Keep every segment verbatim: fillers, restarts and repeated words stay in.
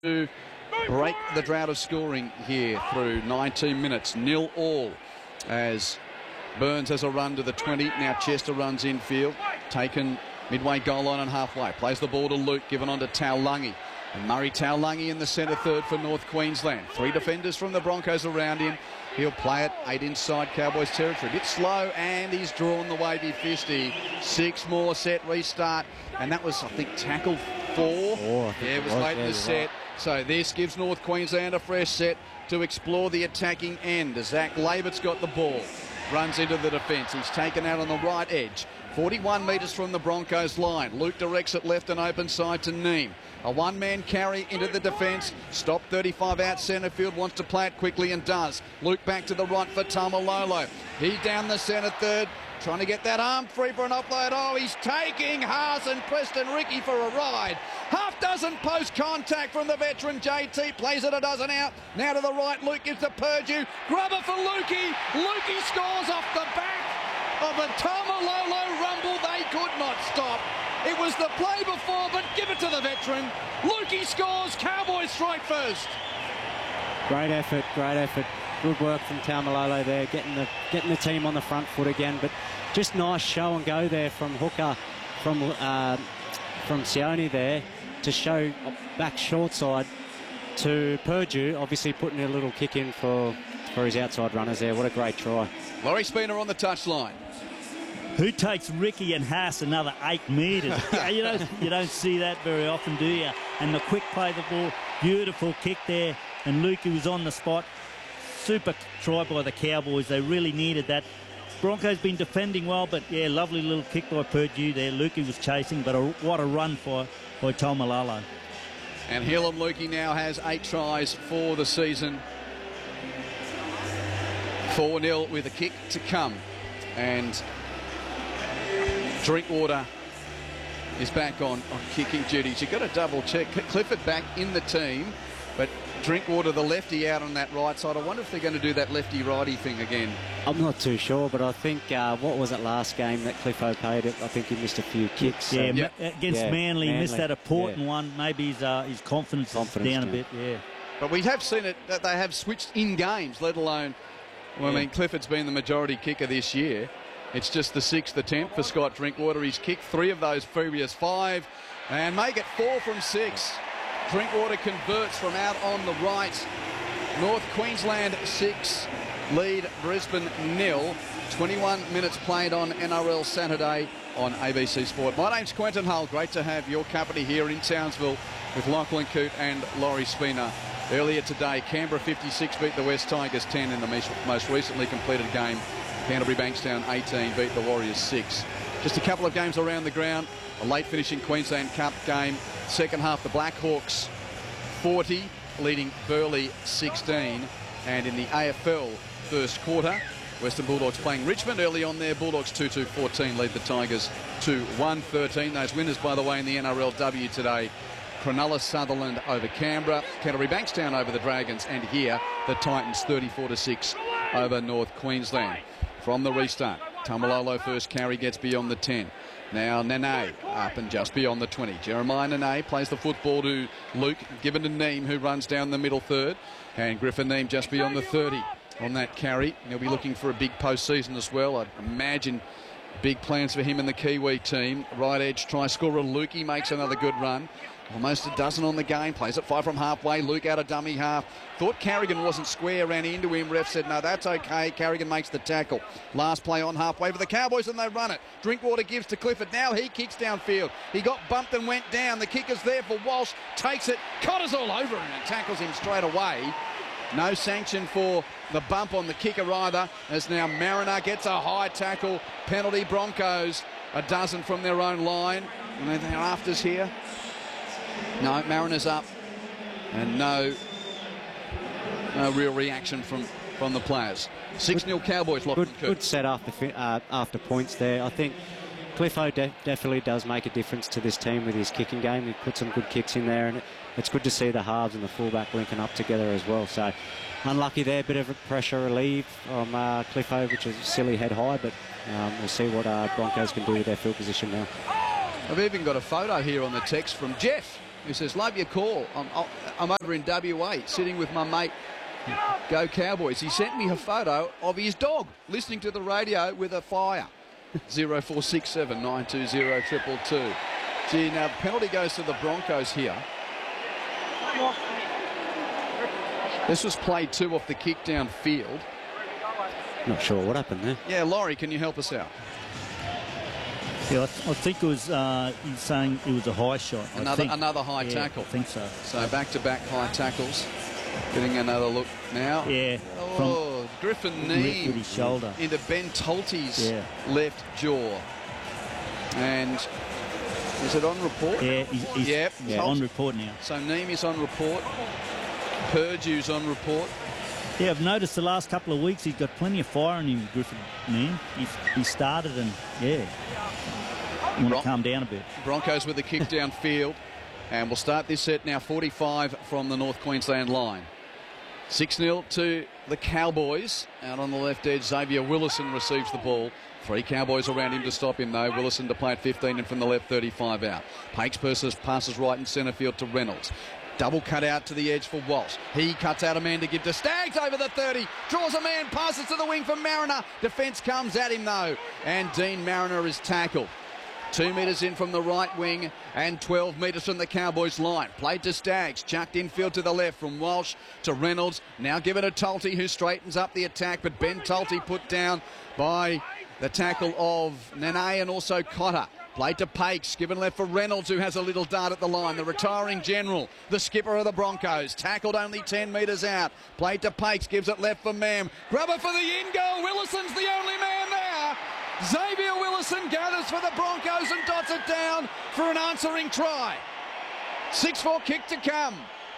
to break the drought of scoring here through nineteen minutes. Nil all as Burns has a run to the twenty. Now Chester runs infield. Taken midway goal line and halfway. Plays the ball to Luke, given on to Taulagi. And Murray Taulagi in the centre third for North Queensland. Three defenders from the Broncos around him. He'll play it eight inside Cowboys territory. A bit slow, and he's drawn the wavy fisty. Six more set restart. And that was, I think, tackle four. four yeah, it was, was late in the set. Right. So this gives North Queensland a fresh set to explore the attacking end. As Zach Labert's got the ball. Runs into the defence. He's taken out on the right edge. forty-one metres from the Broncos line. Luke directs it left and open side to Neem. A one-man carry into the defence. Stop thirty-five out centre field. Wants to play it quickly and does. Luke back to the right for Tamalolo. He down the centre third. Trying to get that arm free for an offload. Oh, he's taking Haas and Preston Ricky for a ride. Half dozen post contact from the veteran J T. Plays it a dozen out. Now to the right. Luke gives to Purdue. Grubber for Lukey. Lukey scores off the back of a Tamalolo rumble. They could not stop. It was the play before, but give it to the veteran. Lukey scores. Cowboys strike first. Great effort, great effort. Good work from Tamalolo there, getting the getting the team on the front foot again. But just nice show and go there from Hooker, from uh, from Sione there, to show back short side to Purdue. Obviously putting a little kick in for for his outside runners there. What a great try. Laurie Spina on the touchline. Who takes Ricky and Haas another eight metres? you don't you don't see that very often, do you? And the quick play of the ball, beautiful kick there, and Lukey was on the spot. Super try by the Cowboys. They really needed that. Broncos been defending well, but yeah, lovely little kick by Purdue there. Lukey was chasing, but a, what a run for by Tamalolo. And Hillam Lukey now has eight tries for the season. four nil with a kick to come. And Drinkwater is back on, on kicking duties. You've got to double check. Clifford back in the team, but Drinkwater, the lefty, out on that right side. I wonder if they're going to do that lefty-righty thing again. I'm not too sure, but I think, uh, what was it last game that Cliffo paid it? I think he missed a few kicks. So. Yeah, yep. against yeah, Manly, Manly, missed that important yeah. one. Maybe his, uh, his confidence, confidence is down a bit, yeah. But we have seen it, that they have switched in games, let alone, well, yeah. I mean, Clifford's been the majority kicker this year. It's just the sixth attempt for Scott Drinkwater. He's kicked three of those previous five and make it four from six. Drinkwater converts from out on the right. North Queensland six, lead Brisbane nil. twenty-one minutes played on N R L Saturday on A B C Sport. My name's Quentin Hull. Great to have your company here in Townsville with Lachlan Coote and Laurie Spina. Earlier today, Canberra fifty-six beat the West Tigers ten in the most recently completed game. Canterbury Bankstown eighteen beat the Warriors six. Just a couple of games around the ground. A late finishing Queensland Cup game. Second half, the Blackhawks forty, leading Burleigh sixteen. And in the A F L first quarter, Western Bulldogs playing Richmond early on there. Bulldogs two two fourteen lead the Tigers two one thirteen. Those winners, by the way, in the N R L W today. Cronulla Sutherland over Canberra. Canterbury Bankstown over the Dragons. And here, the Titans thirty-four to six over North Queensland. From the restart, Tamalolo first carry gets beyond the ten. Now Nene up and just beyond the twenty. Jeremiah Nene plays the football to Luke, given to Neem, who runs down the middle third. And Griffin Neem just beyond the thirty on that carry. He'll be looking for a big postseason as well. I'd imagine big plans for him and the Kiwi team. Right edge try scorer Lukey makes another good run. Almost a dozen on the game. Plays it five from halfway. Luke out of dummy half. Thought Carrigan wasn't square. Ran into him. Ref said, no, that's okay. Carrigan makes the tackle. Last play on halfway for the Cowboys, and they run it. Drinkwater gives to Clifford. Now he kicks downfield. He got bumped and went down. The kicker's there for Walsh. Takes it. Cotter's all over him and tackles him straight away. No sanction for the bump on the kicker either, as now Mariner gets a high tackle. Penalty Broncos. A dozen from their own line. And they're afters here. No, Mariners up, and no, no real reaction from, from the players. six nil Cowboys. Good, good set after, uh, after points there. I think Cliffo de definitely does make a difference to this team with his kicking game. He put some good kicks in there, and it, it's good to see the halves and the fullback linking up together as well. So unlucky there, bit of pressure relief from uh, Cliffo, which is silly head high, but um, we'll see what uh, Broncos can do with their field position now. I've even got a photo here on the text from Jeff who says, love your call. I'm, I'm over in W A sitting with my mate. Go Cowboys. He sent me a photo of his dog listening to the radio with a fire. zero four six seven nine two zero two two two. Gee, now the penalty goes to the Broncos here. This was played two off the kick downfield. Not sure what happened there. Yeah, Laurie, can you help us out? Yeah, I, th I think it was, uh, he's saying it was a high shot. I Another think. another high Yeah, tackle. I think so. So back-to-back high tackles. Getting another look now. Yeah. Oh, Griffin knee with his shoulder into Ben Tolte's Yeah. left jaw. And is it on report? Yeah, he's, he's Yep. yeah, Tolt- on report now. So Neem is on report. Purdue's on report. Yeah, I've noticed the last couple of weeks he's got plenty of fire in him, Griffin. Man, he, he started and yeah, want Bron- to calm down a bit. Broncos with the kick downfield. And we'll start this set now, forty-five from the North Queensland line. six nil to the Cowboys. Out on the left edge, Xavier Willison receives the ball. Three Cowboys around him to stop him, though. Willison to play at fifteen and from the left, thirty-five out. Pakes passes, passes right in centre field to Reynolds. Double cut out to the edge for Walsh. He cuts out a man to give to Staggs over the thirty. Draws a man, passes to the wing for Mariner. Defence comes at him, though. And Dean Mariner is tackled. Two metres in from the right wing and twelve metres from the Cowboys line. Played to Staggs, chucked infield to the left from Walsh to Reynolds. Now given to Tolte, who straightens up the attack, but Ben Tolte put down by the tackle of Nene and also Cotter. Played to Pakes, given left for Reynolds, who has a little dart at the line. The retiring general, the skipper of the Broncos, tackled only ten metres out. Played to Pakes, gives it left for Mam. Grubber for the in goal. Willison's the only man there. Xavier Willison gathers for the Broncos and dots it down for an answering try. six four kick to come.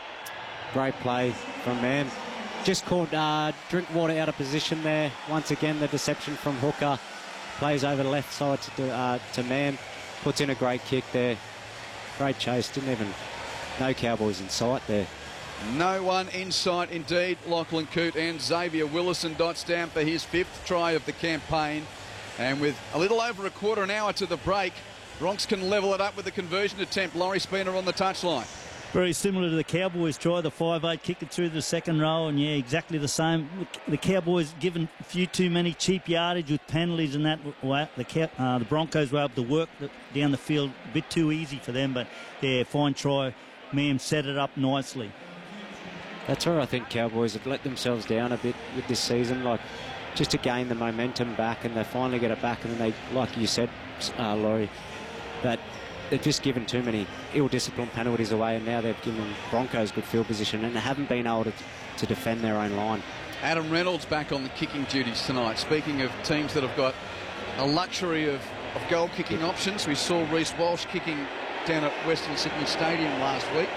Great play from Mam. Just caught uh, Drinkwater out of position there. Once again, the deception from Hooker. Plays over the left side to, uh, to Mam. Puts in a great kick there. Great chase. Didn't even... No Cowboys in sight there. No one in sight indeed. Lachlan Coote and Xavier Willison dots down for his fifth try of the campaign. And with a little over a quarter an hour to the break, Bronx can level it up with a conversion attempt. Laurie Spooner on the touchline. Very similar to the Cowboys try, the five eight kick it through the second row, and yeah, exactly the same. The Cowboys given a few too many cheap yardage with penalties and that. The, uh, the Broncos were able to work the, down the field a bit too easy for them, but yeah, fine try. Mam set it up nicely. That's where I think Cowboys have let themselves down a bit with this season, like just to gain the momentum back, and they finally get it back, and then they, like you said, uh, Laurie, that they've just given too many ill-disciplined penalties away, and now they've given Broncos good field position, and they haven't been able to, to defend their own line. Adam Reynolds back on the kicking duties tonight. Speaking of teams that have got a luxury of, of goal-kicking options, we saw Reece Walsh kicking down at Western Sydney Stadium last week.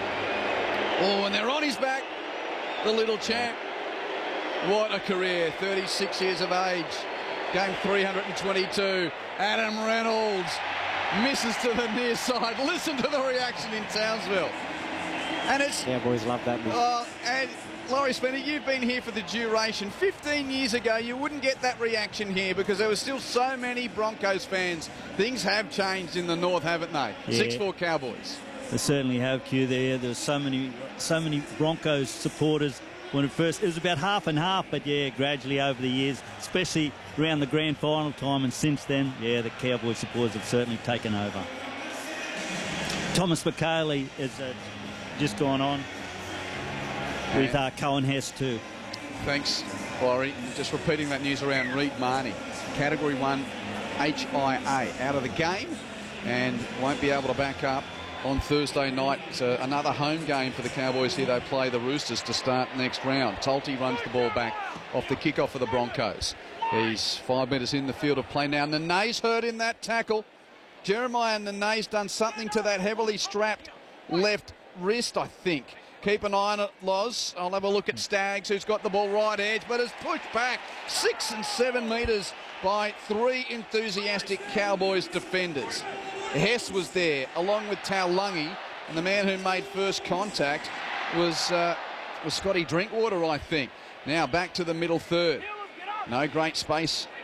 Oh, and they're on his back, the little champ. What a career, thirty-six years of age. Game three hundred twenty-two. Adam Reynolds misses to the near side. Listen to the reaction in Townsville. And it's... Cowboys love that move. Oh, and Laurie Spooner, you've been here for the duration. fifteen years ago, you wouldn't get that reaction here because there were still so many Broncos fans. Things have changed in the north, haven't they? Yeah. six four Cowboys. They certainly have, Q. There, there were so many, so many Broncos supporters when it first. It was about half and half, but yeah, gradually over the years, especially around the grand final time, and since then, yeah, the Cowboy supporters have certainly taken over. Thomas McKaylee has uh, just gone on with uh, Cohen Hess too. Thanks, Laurie. Just repeating that news around Reed Marnie. Category one H I A out of the game and won't be able to back up on Thursday night. It's a, another home game for the Cowboys here. They play the Roosters to start next round. Tolte runs the ball back off the kickoff for the Broncos. He's five metres in the field of play now. Nene's hurt in that tackle. Jeremiah Nene's done something to that heavily strapped left wrist, I think. Keep an eye on it, Loz. I'll have a look at Staggs, who's got the ball right edge, but has pushed back six and seven metres by three enthusiastic Cowboys defenders. Hess was there, along with Taulagi, and the man who made first contact was, uh, was Scotty Drinkwater, I think. Now back to the middle third. No great space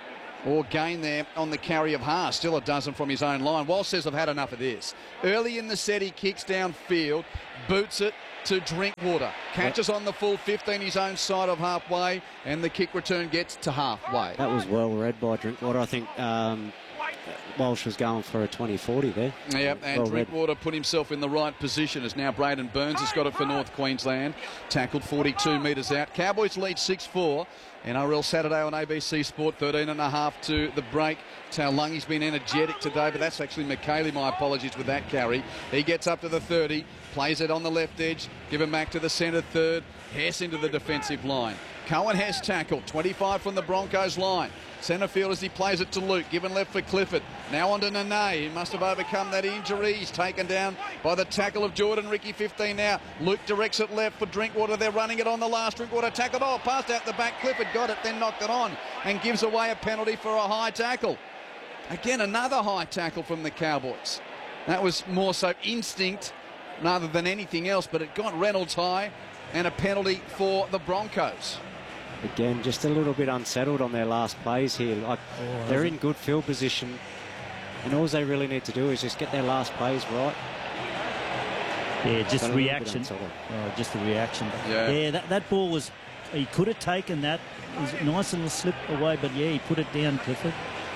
or gain there on the carry of Haas. Still a dozen from his own line. Walsh says, I've had enough of this. Early in the set, he kicks downfield, boots it to Drinkwater. Catches on the full fifteen, his own side of halfway, and the kick return gets to halfway. That was well read by Drinkwater. I think um, Walsh was going for a twenty forty there. Yep, and well Drinkwater read. Put himself in the right position as now Braden Burns has got it for North Queensland. Tackled forty-two metres out. Cowboys lead six four. N R L Saturday on A B C Sport, thirteen and a half to the break. Taulungi's been energetic today, but that's actually McKaylee, my apologies, with that carry. He gets up to the thirty, plays it on the left edge, give him back to the centre third. Hess into the defensive line. Cohen Hess tackled, twenty-five from the Broncos line. Centre field as he plays it to Luke, given left for Clifford. Now on to Nene, he must have overcome that injury. He's taken down by the tackle of Jordan Ricky, fifteen now. Luke directs it left for Drinkwater. They're running it on the last. Drinkwater tackled. Oh, passed out the back. Clifford got it, then knocked it on and gives away a penalty for a high tackle. Again, another high tackle from the Cowboys. That was more so instinct rather than anything else, but it got Reynolds high and a penalty for the Broncos. Again, just a little bit unsettled on their last plays here. Like oh, they're in good field position, and all they really need to do is just get their last plays right. Yeah, just reaction. Oh, just the reaction. Yeah, yeah that, that ball was, he could have taken that. It was nice little slip away, but yeah, he put it down, Clifford.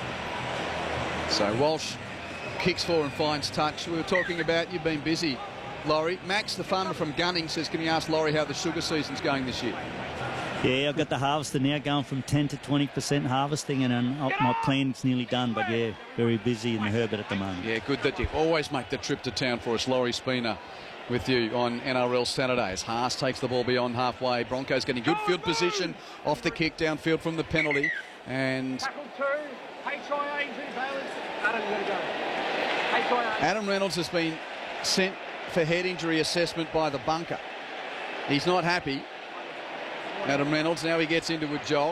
So Walsh kicks for and finds touch. We were talking about, you've been busy, Laurie. Max, the farmer from Gunning, says, can you ask Laurie how the sugar season's going this year? Yeah, I've got the harvester now going from ten to twenty percent harvesting, and um, my plan's nearly done, but yeah, very busy in the Herbert at the moment. Yeah, good that you always make the trip to town for us. Laurie Spina with you on N R L Saturdays. Haas takes the ball beyond halfway. Broncos getting good field position off the kick downfield from the penalty. And Adam Reynolds has been sent for head injury assessment by the bunker. He's not happy. Adam Reynolds, now he gets into a jog.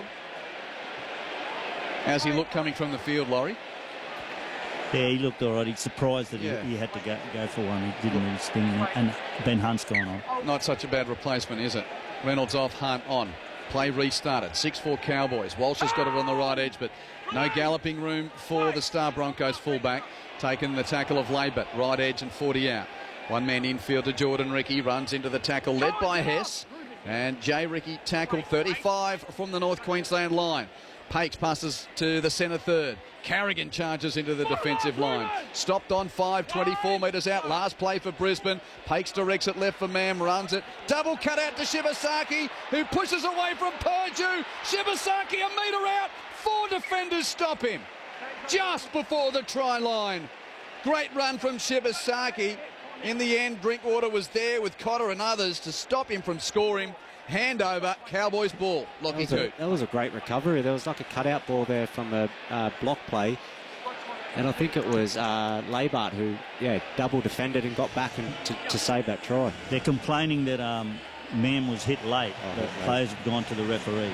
How's he look coming from the field, Laurie? Yeah, he looked all right. He's surprised that yeah. he, he had to go, go for one. He didn't really sting him. And Ben Hunt's gone on. Not such a bad replacement, is it? Reynolds off, Hunt on. Play restarted. six four Cowboys. Walsh has got it on the right edge, but no galloping room for the Star Broncos fullback. Taking the tackle of Labour. Right edge and forty out. One man infield to Jordan Ricky. Runs into the tackle led by Hess. And Jay Ricky tackled thirty-five from the North Queensland line. Pakes passes to the centre third. Carrigan charges into the defensive line. Stopped on five, twenty-four metres out. Last play for Brisbane. Pakes directs it left for Mam, runs it. Double cut out to Shibasaki, who pushes away from Purdue. Shibasaki a metre out. Four defenders stop him just before the try line. Great run from Shibasaki. In the end, Drinkwater was there with Cotter and others to stop him from scoring. Handover, Cowboys ball. Lockie Coote. That was a great recovery. There was like a cutout ball there from a uh, block play. And I think it was uh, Labart who, yeah, double defended and got back and to, to save that try. They're complaining that um, Mam was hit late. Oh, the late. Players have gone to the referee.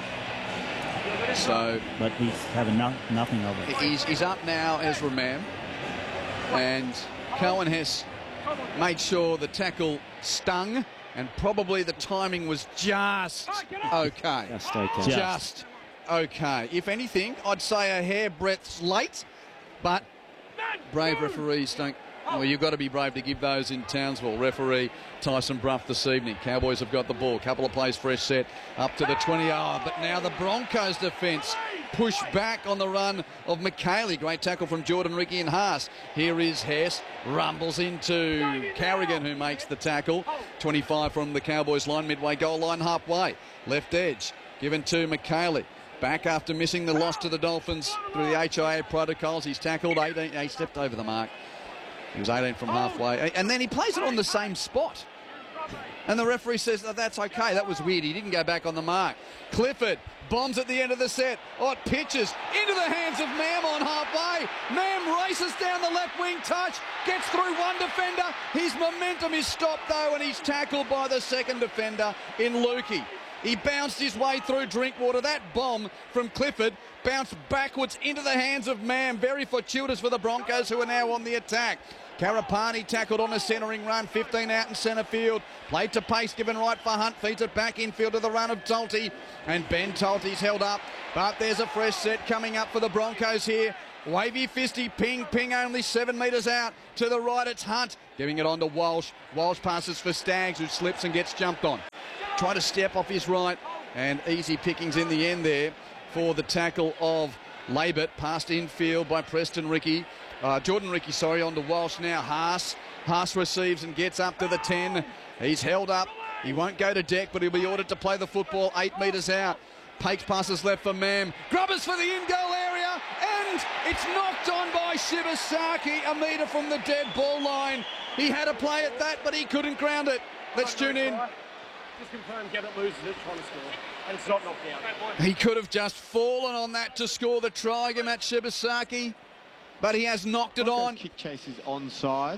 So, but he's having no, nothing of it. He's, he's up now, Ezra Mam. And Cohen Hess made sure the tackle stung, and probably the timing was just okay. Just okay. Just okay. If anything, I'd say a hair breadth late, but brave referees don't. Well, you've got to be brave to give those in Townsville. Referee Tyson Brough this evening. Cowboys have got the ball. Couple of plays fresh set up to the twenty. Oh, but now the Broncos defence push back on the run of McKaylee. Great tackle from Jordan Ricky and Haas. Here is Hess. Rumbles into Carrigan, who makes the tackle. twenty-five from the Cowboys line, midway goal line, halfway. Left edge given to McKaylee. Back after missing the loss to the Dolphins through the H I A protocols. He's tackled eighteen. He stepped over the mark. He was eighteen from halfway. And then he plays it on the same spot. And the referee says, oh, that's okay. That was weird. He didn't go back on the mark. Clifford bombs at the end of the set. Oh, it pitches into the hands of Mam on halfway. Mam races down the left wing touch. Gets through one defender. His momentum is stopped, though, and he's tackled by the second defender in Lukey. He bounced his way through Drinkwater. That bomb from Clifford bounced backwards into the hands of Mam. Very fortuitous for the Broncos, who are now on the attack. Karapani tackled on a centering run, fifteen out in centre field. Played to pace, given right for Hunt. Feeds it back infield to the run of Tolte. And Ben Tolte's held up. But there's a fresh set coming up for the Broncos here. Wavy Fisty, ping, ping, only seven metres out. To the right, it's Hunt. Giving it on to Walsh. Walsh passes for Staggs, who slips and gets jumped on. Try to step off his right. And easy pickings in the end there for the tackle of Labert. Passed infield by Preston Ricky. Uh, Jordan Ricky, sorry, on to Walsh now. Haas. Haas receives and gets up to the ten. He's held up. He won't go to deck, but he'll be ordered to play the football eight metres out. Pakes passes left for Mam. Grubbers for the in-goal area. And it's knocked on by Shibasaki, a metre from the dead ball line. He had a play at that, but he couldn't ground it. Let's tune in. Just confirm Gabbett loses it, trying to score. And it's not knocked out. He could have just fallen on that to score the try, Matt Shibasaki. But he has knocked it on. Kick chase is onside.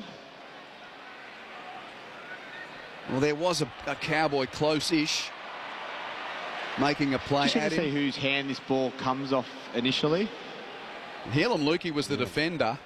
Well, there was a, a Cowboy close-ish making a play Just at to see him. whose hand this ball comes off initially. Helam Lukey was the defender.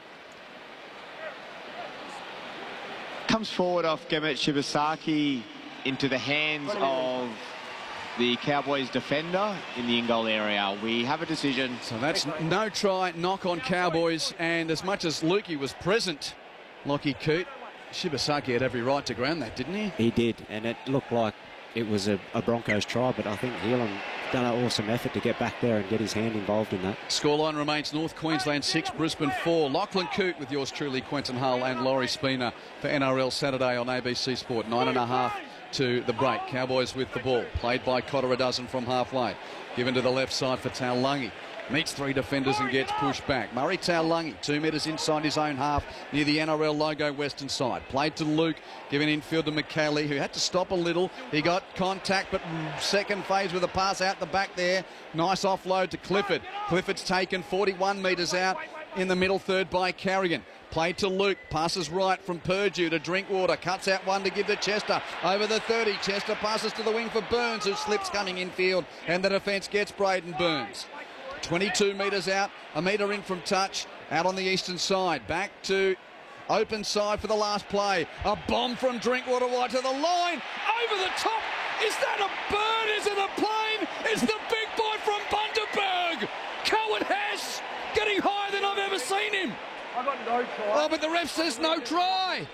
Comes forward off Gamet Shibasaki into the hands of the Cowboys defender in the in-goal area. We have a decision. So that's no try, knock on Cowboys. And as much as Lukey was present, Lockie Coote, Shibasaki had every right to ground that, didn't he? He did, and it looked like it was a, a Broncos try, but I think Helam done an awesome effort to get back there and get his hand involved in that. Scoreline remains North Queensland six, Brisbane four. Lachlan Coote with yours truly, Quentin Hull and Laurie Spina for N R L Saturday on A B C Sport. Nine and a half to the break. Cowboys with the ball. Played by Cotter a dozen from halfway. Given to the left side for Taulagi. Meets three defenders and gets pushed back. Murray Taulagi, two metres inside his own half near the N R L logo western side. Played to Luke, given infield to McKaylee, who had to stop a little. He got contact, but second phase with a pass out the back there. Nice offload to Clifford. Clifford's taken forty-one metres out in the middle third by Carrigan. Played to Luke, passes right from Purdue to Drinkwater, cuts out one to give to Chester, over the thirty, Chester passes to the wing for Burns, who slips coming infield, and the defence gets Braden Burns. twenty-two metres out, a metre in from touch, out on the eastern side, back to open side for the last play. A bomb from Drinkwater wide to the line, over the top. Is that a bird? Is it a plane? It's the big boy from Bundaberg. Cohen Hess getting higher than I've ever seen him. I got no try. Oh, but the ref says no try.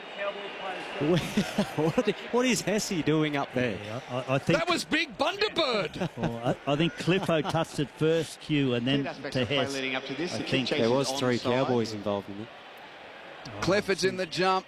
what, what is Hesse doing up there? I, I think That was big Bundaberg. well, I, I think Cliffo touched it first, Q, and then Aspects to of play Hess. leading up to this. I The kick think chase There is was three onside. Cowboys involved in it. Clifford's in the jump.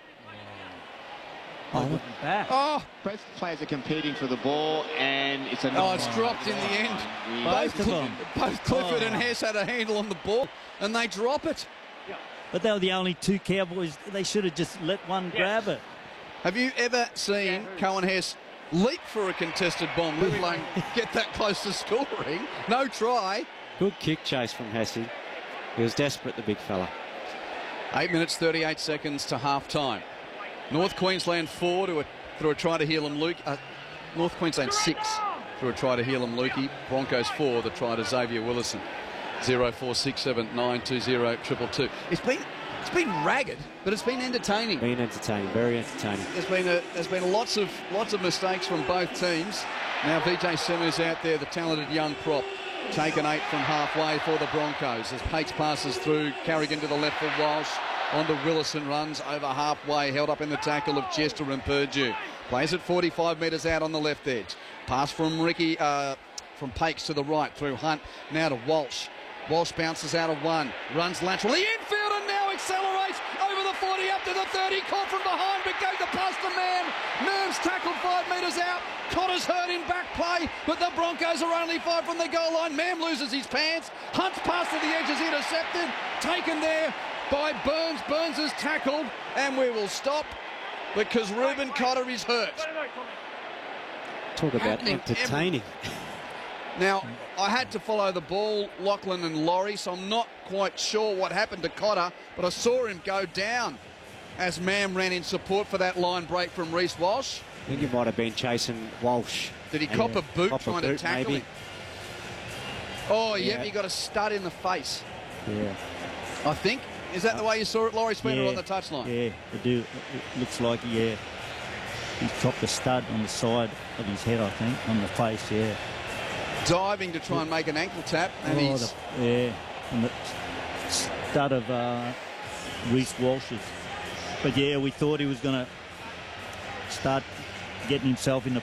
Oh, back. Oh, Both players are competing for the ball, and it's a oh, it's dropped in the end. We- Both of them. Both Clifford Oh. and Hess had a handle on the ball, and they drop it. But they were the only two Cowboys. They should have just let one grab it. Have you ever seen Cohen Hess leap for a contested bomb, let alone get that close to scoring? No try. Good kick chase from Hesse. He was desperate, the big fella. Eight minutes, thirty-eight seconds to half time. North Queensland four to a, through a try to Helam Luke. Uh, North Queensland six through a try to Helam Lukey. Broncos four, the try to Xavier Willison. zero four six seven nine two zero triple two. It's been it's been ragged, but it's been entertaining. Been entertaining, very entertaining. There's been a, there's been lots of lots of mistakes from both teams. Now V J Semmers out there, the talented young prop, taken eight from halfway for the Broncos. As Pakes passes through, Carrigan to the left for Walsh. On to Willison, runs over halfway, held up in the tackle of Chester and Purdue. Plays it forty-five metres out on the left edge. Pass from Ricky, uh, from Pakes to the right through Hunt. Now to Walsh. Walsh bounces out of one, runs laterally infield and now accelerates over the forty up to the thirty. Caught from behind, but goes to past the man. Nerves tackled five metres out. Cotter's hurt in back play, but the Broncos are only five from the goal line. Mam loses his pants. Hunt's pass to the edge is intercepted. Taken there by Burns. Burns is tackled, and we will stop because Reuben Cotter is hurt. Talk about Happening entertaining. Now, I had to follow the ball, Lachlan and Laurie, so I'm not quite sure what happened to Cotter, but I saw him go down as Mam ran in support for that line break from Reece Walsh. I think he might have been chasing Walsh. Did he And, cop uh, a boot cop a trying to boot, tackle maybe. him? Oh, yep, Yeah. he got a stud in the face. Yeah. I think Is that the way you saw it, Laurie Spender, yeah, on the touchline? Yeah, I do. It looks like, yeah. He's chopped a stud on the side of his head, I think, on the face, yeah. Diving to try and make an ankle tap, and oh, he's... the, yeah, and the stud of uh, Reece Walsh's. But, yeah, we thought he was going to start getting himself into